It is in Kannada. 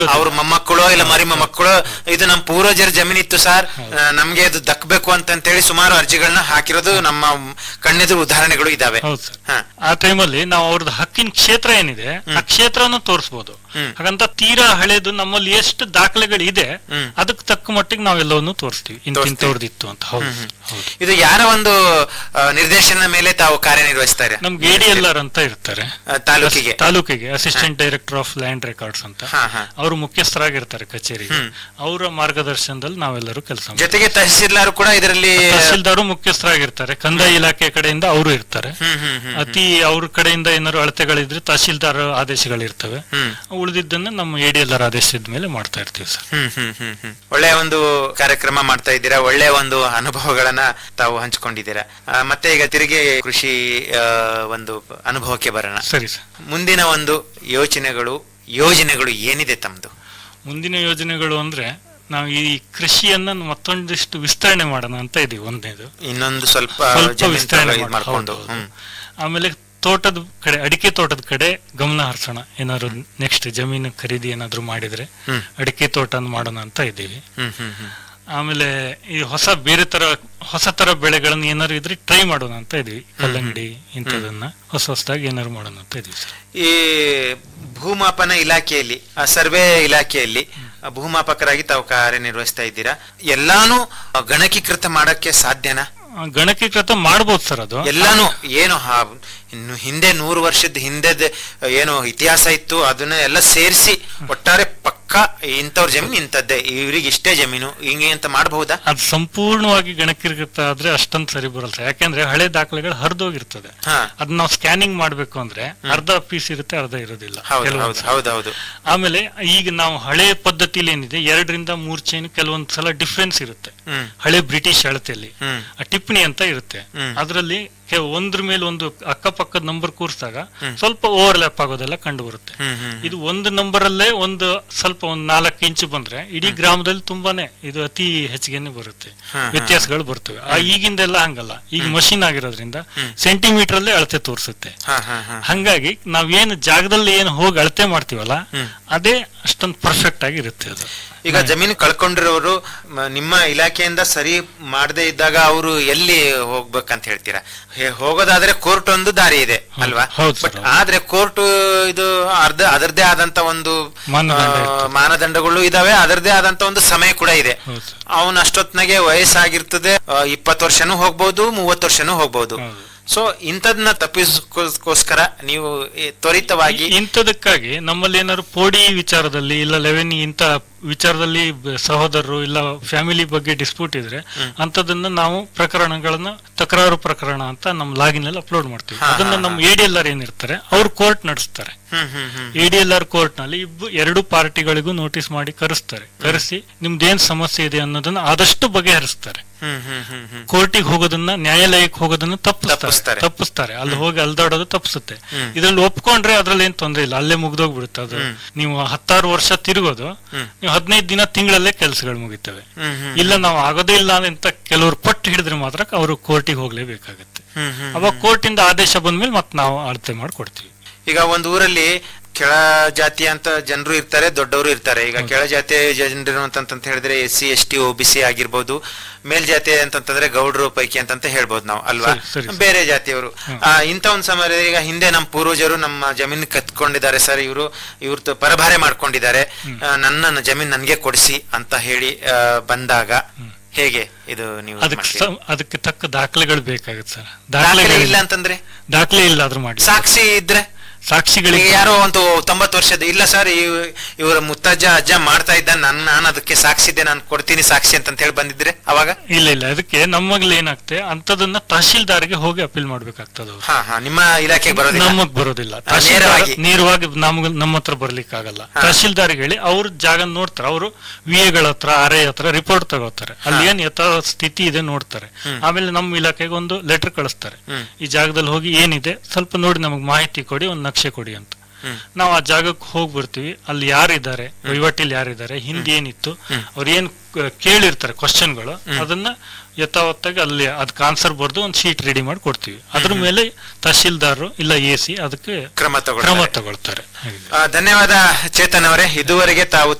ಅವ್ರ ಮೊಮ್ಮಕ್ಕಳು ಇಲ್ಲ ಮರಿ ಮೊಮ್ಮಕ್ಕಳು ಇದು ನಮ್ಮ ಪೂರ್ವಜರ ಜಮೀನಿತ್ತು ಸರ್, ನಮ್ಗೆ ಅದು ದಕ್ಕಬೇಕು ಅಂತೇಳಿ ಸುಮಾರು ಅರ್ಜಿಗಳನ್ನ ಹಾಕಿರೋದು ನಮ್ಮ ಕಣ್ಣೆದುರು ಉದಾಹರಣೆಗಳು ಇದಾವೆ. ಆ ಟೈಮಲ್ಲಿ ನಾವು ಅವ್ರದ್ದು ಹಕ್ಕಿನ ಕ್ಷೇತ್ರ ಏನಿದೆ ಆ ಕ್ಷೇತ್ರನು ತೋರಿಸಬಹುದು. ಹಾಗಂತ ತೀರಾ ಹಳೇದು ನಮ್ಮಲ್ಲಿ ಎಷ್ಟು ದಾಖಲೆಗಳು ಇದೆ ಅದಕ್ಕೆ ತಕ್ಕ ಮಟ್ಟಿಗೆ ನಾವೆಲ್ಲವನ್ನು ತೋರಿಸ್ತೀವಿ, ಇಂಥವ್ರದಿತ್ತು ಅಂತ. ಇದು ಯಾರ ಒಂದು ನಿರ್ದೇಶನ ಮೇಲೆ ತಾವು ಕಾರ್ಯನಿರ್ವಹಿಸ್ತಾರೆ? ನಮ್ಗೆ ADLR ಅಂತ ಇರ್ತಾರೆ ತಾಲೂಕಿಗೆ, assistant director of land records ಅಂತ. ಅವರು ಮುಖ್ಯಸ್ಥರಾಗಿರ್ತಾರೆ ಕಚೇರಿಗೆ. ಅವರ ಮಾರ್ಗದರ್ಶನದಲ್ಲಿ ನಾವೆಲ್ಲರೂ ಕೆಲಸ ಮಾಡ್ತೀವಿ. ಜೊತೆಗೆ ತಹಸೀಲ್ದಾರ್ ಕೂಡ ಇದರಲ್ಲಿ ತಹಸೀಲ್ದಾರು ಮುಖ್ಯಸ್ಥರಾಗಿರ್ತಾರೆ. ಕಂದಾಯ ಇಲಾಖೆ ಕಡೆಯಿಂದ ಅವರು ಇರ್ತಾರೆ. ಅತಿ ಅವ್ರ ಕಡೆಯಿಂದ ಏನಾದ್ರು ಅಳತೆಗಳಿದ್ರೆ ತಹಸೀಲ್ದಾರ್ ಆದೇಶಗಳಿರ್ತವೆ. ಉಳಿದಿದ್ದನ್ನ ನಮ್ಮ ADLR ಆದೇಶದ ಮೇಲೆ ಮಾಡ್ತಾ ಇರ್ತೀವಿ ಸರ್. ಒಳ್ಳೆಯ ಒಂದು ಕಾರ್ಯಕ್ರಮ ಮಾಡ್ತಾ ಇದ್ದೀರಾ, ಒಳ್ಳೆಯ ಒಂದು ಅನುಭವಗಳನ್ನ ತಾವು ಹಂಚಿಕೊಂಡಿದ್ದೀರಾ. ಮತ್ತೆ ಈಗ ತಿರುಗಿ ಕೃಷಿ ಒಂದು ಅನುಭವಕ್ಕೆ ಬರೋಣ. ಸರಿ ಸರ್. ಮುಂದಿನ ಒಂದು ಯೋಜನೆಗಳು ಏನಿದೆ ತಮ್ದು? ಮುಂದಿನ ಯೋಜನೆಗಳು ಅಂದ್ರೆ ನಾವು ಈ ಕೃಷಿಯನ್ನ ಮತ್ತೊಂದಿಷ್ಟು ವಿಸ್ತರಣೆ ಮಾಡೋಣ ಅಂತ ಇದೀವಿ. ಒಂದನೇದು ಇನ್ನೊಂದು ಸ್ವಲ್ಪ ವಿಸ್ತರಣೆ ಮಾಡ್ಕೊಂಡು, ಆಮೇಲೆ ತೋಟದ ಕಡೆ, ಅಡಿಕೆ ತೋಟದ ಕಡೆ ಗಮನ ಹರಿಸೋಣ. ಏನಾದ್ರು ನೆಕ್ಸ್ಟ್ ಜಮೀನು ಖರೀದಿ ಏನಾದ್ರು ಮಾಡಿದ್ರೆ ಅಡಿಕೆ ತೋಟ ಮಾಡೋಣ ಅಂತ ಇದ್ದೀವಿ. ಆಮೇಲೆ ಈ ಹೊಸ ತರ ಬೆಳೆಗಳನ್ನ ಏನಾದ್ರು ಇದ್ರೆ ಟ್ರೈ ಮಾಡೋಣ ಅಂತ ಇದೀವಿ. ಕಲ್ಲಂಗಡಿ ಇಂಥದನ್ನ ಹೊಸದಾಗಿ ಏನಾದ್ರು ಮಾಡೋಣ ಅಂತ ಇದೀವಿ ಸರ್. ಈ ಭೂಮಾಪನ ಇಲಾಖೆಯಲ್ಲಿ, ಸರ್ವೆ ಇಲಾಖೆಯಲ್ಲಿ ಭೂಮಾಪಕರಾಗಿ ತಾವು ಕಾರ್ಯನಿರ್ವಹಿಸ್ತಾ ಇದ್ದೀರಾ. ಎಲ್ಲಾನು ಗಣಕೀಕೃತ ಮಾಡಕ್ಕೆ ಸಾಧ್ಯನಾ? ಗಣಕೀಕೃತ ಮಾಡ್ಬೋದು ಸರ್. ಅದು ಎಲ್ಲಾನು ಏನು ಇನ್ನು ಹಿಂದೆ 100 ವರ್ಷದ ಹಿಂದೆ ಏನು ಇತಿಹಾಸ ಇತ್ತು ಅದನ್ನ ಎಲ್ಲ ಸೇರಿಸಿ ಒಟ್ಟಾರೆ ಪಕ್ಕ ಇಂಥವ್ರ ಜಮೀನು ಇಂಥದ್ದೇ, ಇವ್ರಿಗೆ ಇಷ್ಟೇ ಜಮೀನು ಹಿಂಗೆ ಅಂತ ಮಾಡಬಹುದಾ? ಅದು ಸಂಪೂರ್ಣವಾಗಿ ಗಣಕೀಕೃತ ಆದ್ರೆ ಅಷ್ಟೊಂದು ಸರಿ ಬರಲ್ಲ ಸರ್. ಯಾಕಂದ್ರೆ ಹಳೆ ದಾಖಲೆಗಳು ಹರಿದೋಗಿರ್ತದೆ. ಅದನ್ನ ನಾವು ಸ್ಕ್ಯಾನಿಂಗ್ ಮಾಡ್ಬೇಕು ಅಂದ್ರೆ ಅರ್ಧ ಪೀಸ್ ಇರುತ್ತೆ, ಅರ್ಧ ಇರೋದಿಲ್ಲ. ಹೌದೌದು. ಆಮೇಲೆ ಈಗ ನಾವು ಹಳೆ ಪದ್ಧತಿಲಿ ಏನಿದೆ 2 ರಿಂದ 3 ಚೈನ್ ಕೆಲವೊಂದ್ ಸಲ ಡಿಫ್ರೆನ್ಸ್ ಇರುತ್ತೆ. ಹಳೆ ಬ್ರಿಟಿಷ್ ಅಳತೆಯಲ್ಲಿ ಟಿಪ್ಪಣಿ ಅಂತ ಇರುತ್ತೆ. ಅದರಲ್ಲಿ ಒಂದ್ರ ಮೇಲೆ ಒಂದು ಅಕ್ಕಪಕ್ಕದ ನಂಬರ್ ಕೂರಿಸಿದಾಗ ಸ್ವಲ್ಪ ಓವರ್ಲ್ಯಾಪ್ ಆಗೋದೆಲ್ಲ ಕಂಡು ಬರುತ್ತೆ. ಇದು ಒಂದು ನಂಬರ್ ಅಲ್ಲೇ ಒಂದು ಸ್ವಲ್ಪ 4 ಇಂಚು ಬಂದ್ರೆ ಇಡೀ ಗ್ರಾಮದಲ್ಲಿ ತುಂಬಾನೇ ಇದು ಅತಿ ಹೆಚ್ಚಿಗೆನೆ ಬರುತ್ತೆ, ವ್ಯತ್ಯಾಸಗಳು ಬರ್ತವೆ. ಈಗಿಂದೆಲ್ಲ ಹಂಗಲ್ಲ, ಈಗ ಮಷಿನ್ ಆಗಿರೋದ್ರಿಂದ ಸೆಂಟಿಮೀಟರ್ ಅಲ್ಲೇ ಅಳತೆ ತೋರಿಸುತ್ತೆ. ಹಂಗಾಗಿ ನಾವೇನು ಜಾಗದಲ್ಲಿ ಏನು ಹೋಗಿ ಅಳತೆ ಮಾಡ್ತೀವಲ್ಲ ಅದೇ ಅಷ್ಟೊಂದು ಪರ್ಫೆಕ್ಟ್ ಆಗಿರುತ್ತೆ ಅದು. ಈಗ ಜಮೀನು ಕಳ್ಕೊಂಡಿರೋರು ನಿಮ್ಮ ಇಲಾಖೆಯಿಂದ ಸರಿ ಮಾಡದೇ ಇದ್ದಾಗ ಅವರು ಎಲ್ಲಿ ಹೋಗ್ಬೇಕಂತ ಹೇಳ್ತೀರಾ? ಹೋಗೋದಾದ್ರೆ ಕೋರ್ಟ್ ಒಂದು ದಾರಿ ಇದೆ ಅಲ್ವಾ? ಬಟ್ ಆದ್ರೆ ಕೋರ್ಟ್ ಇದು ಅದರದೇ ಆದಂತ ಒಂದು ಮಾನದಂಡಗಳು ಇದಾವೆ, ಅದರದೇ ಆದಂತ ಒಂದು ಸಮಯ ಕೂಡ ಇದೆ. ಅವನು ಅಷ್ಟೊತ್ನಾಗೆ ವಯಸ್ಸಾಗಿರ್ತದೆ, 20 ವರ್ಷನೂ ಹೋಗ್ಬಹುದು, 30 ವರ್ಷನೂ ಹೋಗ್ಬಹುದು. ಸೊ ಇಂಥದನ್ನ ತಪ್ಪಿಸೋಸ್ಕರ ನೀವು ತ್ವರಿತವಾಗಿ ಇಂಥದಕ್ಕಾಗಿ ನಮ್ಮಲ್ಲಿ ಏನಾದ್ರು ಪೋಡಿ ವಿಚಾರದಲ್ಲಿ ಇಲ್ಲ ಲೆವೆನಿ ಇಂಥ ವಿಚಾರದಲ್ಲಿ ಸಹೋದರರು ಇಲ್ಲ ಫ್ಯಾಮಿಲಿ ಬಗ್ಗೆ ಡಿಸ್ಪ್ಯೂಟ್ ಇದ್ರೆ ಅಂತದನ್ನ ನಾವು ಪ್ರಕರಣಗಳನ್ನ ತಕರಾರು ಪ್ರಕರಣ ಅಂತ ನಮ್ಮ ಲಾಗಿನ್ ಅಲ್ಲಿ ಅಪ್ಲೋಡ್ ಮಾಡ್ತೀವಿ. ಅದನ್ನ ನಮ್ಮ ADLR ಏನಿರ್ತಾರೆ ಅವ್ರು ಕೋರ್ಟ್ ನಡೆಸ್ತಾರೆ. ADLR ಕೋರ್ಟ್ ನಲ್ಲಿ 2 ಪಾರ್ಟಿಗಳಿಗೂ ನೋಟಿಸ್ ಮಾಡಿ ಕರೆಸಿ ನಿಮ್ದೇನ್ ಸಮಸ್ಯೆ ಇದೆ ಅನ್ನೋದನ್ನ ಆದಷ್ಟು ಬಗೆಹರಿಸ್ತಾರೆ. ಕೋರ್ಟಿಗೆ ಹೋಗೋದನ್ನ, ನ್ಯಾಯಾಲಯಕ್ಕೆ ಹೋಗೋದನ್ನ ತಪ್ಪಿಸ್ತಾರೆ. ಅಲ್ಲಿ ಹೋಗಿ ಅಲ್ದಾಡೋದು ತಪ್ಪಿಸುತ್ತೆ. ಇದ್ರಲ್ಲಿ ಒಪ್ಕೊಂಡ್ರೆ ಅದ್ರಲ್ಲಿ ಏನ್ ತೊಂದ್ರೆ ಇಲ್ಲ, ಅಲ್ಲೇ ಮುಗ್ದೋಗ್ಬಿಡುತ್ತೆ. ಅದು ನೀವು 16 ವರ್ಷ ತಿರುಗೋದು, ನೀವು 15 ದಿನ ತಿಂಗಳಲ್ಲೇ ಕೆಲಸಗಳು ಮುಗಿತವೆ. ಇಲ್ಲ ನಾವು ಆಗೋದೇ ಇಲ್ಲ ಅಂತ ಕೆಲವರು ಪಟ್ಟು ಹಿಡಿದ್ರೆ ಮಾತ್ರ ಅವರು ಕೋರ್ಟಿಗೆ ಹೋಗ್ಲೇಬೇಕಾಗತ್ತೆ. ಅವಾಗ ಕೋರ್ಟ್ ಇಂದ ಆದೇಶ ಬಂದ್ಮೇಲೆ ಮತ್ತೆ ನಾವು ಅಳತೆ ಮಾಡ್ಕೊಡ್ತೀವಿ. ಈಗ ಒಂದು ಊರಲ್ಲಿ ಕೆಳ ಜಾತಿ ಅಂತ ಜನರು ಇರ್ತಾರೆ, ದೊಡ್ಡವರು ಇರ್ತಾರೆ. ಈಗ ಕೆಳ ಜಾತಿ ಜನರು ಅಂತ ಹೇಳಿದ್ರೆ SC ST OBC ಆಗಿರ್ಬೋದು, ಮೇಲ್ಜಾತಿ ಅಂತಂದ್ರೆ ಗೌಡ್ರು ಪೈಕಿ ಅಂತ ಹೇಳ್ಬೋದು ನಾವು ಅಲ್ವಾ, ಬೇರೆ ಜಾತಿಯವರು. ಇಂಥ ಒಂದು ಸಮಯದಲ್ಲಿ ಈಗ ಹಿಂದೆ ನಮ್ಮ ಪೂರ್ವಜರು ನಮ್ಮ ಜಮೀನು ಕತ್ಕೊಂಡಿದ್ದಾರೆ ಸರ್, ಇವ್ರ ಪರಭಾರೆ ಮಾಡ್ಕೊಂಡಿದ್ದಾರೆ, ನನ್ನ ಜಮೀನ್ ನನ್ಗೆ ಕೊಡಿಸಿ ಅಂತ ಹೇಳಿ ಬಂದಾಗ ಹೇಗೆ ಇದು ನೀವು ಅದಕ್ಕೆ ತಕ್ಕ ದಾಖಲೆಗಳು ಬೇಕಾಗುತ್ತೆ ಸರ್. ದಾಖಲೆ ಇಲ್ಲ ಅಂತಂದ್ರೆ ದಾಖಲೆ ಇಲ್ಲ ಆದ್ರೂ ಮಾಡಿ, ಸಾಕ್ಷಿ ಇದ್ರೆ ಸಾಕ್ಷಿಗಳಿಗೆ ಯಾರೋ ಒಂದು 90 ವರ್ಷದ ಇಲ್ಲ ಸರ್ ಇವರ ಮುತ್ತಜ್ಜ ಅಜ್ಜ ಮಾಡ್ತಾ ಇದ್ದ, ನಾನು ಅದಕ್ಕೆ ಸಾಕ್ಷಿ ಇದೆ, ನಾನು ಕೊಡ್ತೀನಿ ಸಾಕ್ಷಿ ಅಂತ ಹೇಳಿ ಬಂದಿದ್ರೆ ಅವಾಗ ಇಲ್ಲ ಅದಕ್ಕೆ ನಮ್ಮಲ್ಲಿ ಏನಾಗ್ತದೆ ಅಂತದನ್ನ ತಹಶೀಲ್ದಾರ್ಗೆ ಹೋಗಿ ಅಪೀಲ್ ಮಾಡ್ಬೇಕಾಗ್ತದೆ. ನಿಮ್ಮ ಇಲಾಖೆಗೆ ಬರೋದಿಲ್ಲ, ನಮಗ್ ಬರೋದಿಲ್ಲ. ನೇರವಾಗಿ ನಮ್ಮ ಹತ್ರ ಬರ್ಲಿಕ್ಕೆ ಆಗಲ್ಲ. ತಹಶೀಲ್ದಾರ್ಗೆ ಹೇಳಿ ಅವ್ರ ಜಾಗ ನೋಡ್ತಾರೆ, ಅವರು VAಗಳ ಹತ್ರ RI ಹತ್ರ ರಿಪೋರ್ಟ್ ತಗೋತಾರೆ, ಅಲ್ಲಿ ಏನ್ ಯಥಾ ಸ್ಥಿತಿ ಇದೆ ನೋಡ್ತಾರೆ. ಆಮೇಲೆ ನಮ್ಮ ಇಲಾಖೆಗೆ ಒಂದು ಲೆಟರ್ ಕಳಿಸ್ತಾರೆ, ಈ ಜಾಗದಲ್ಲಿ ಹೋಗಿ ಏನಿದೆ ಸ್ವಲ್ಪ ನೋಡಿ ನಮಗ್ ಮಾಹಿತಿ ಕೊಡಿ, ಒಂದು ನಕ್ಷೆ ಕೊಡಿ ಅಂತ. ನಾವು ಆ ಜಾಗಕ್ಕೆ ಹೋಗ್ಬಿಡ್ತೀವಿ. ಅಲ್ಲಿ ಯಾರಿದ್ದಾರೆ, ವಹಿವಾಟಿಲ್ ಯಾರಿದ್ದಾರೆ, ಹಿಂದೆ ಏನಿತ್ತು, ಅವ್ರು ಏನ್ ಕೇಳಿರ್ತಾರೆ ಕ್ವಶನ್ಗಳು, ಅದನ್ನ ಯಥಾವತ್ತಾಗಿ ಅಲ್ಲಿ ಅದಕ್ಕೆ ಆನ್ಸರ್ ಬರ್ದು ಒಂದು ಶೀಟ್ ರೆಡಿ ಮಾಡಿ ಕೊಡ್ತೀವಿ. ಅದ್ರ ಮೇಲೆ ತಹಶೀಲ್ದಾರರು ಇಲ್ಲ AC ಅದಕ್ಕೆ ಕ್ರಮ ತಗೊಳ್ತಾರೆ. ಧನ್ಯವಾದ ಚೇತನ್ ಅವರೇ. ಇದುವರೆಗೆ ತಾವು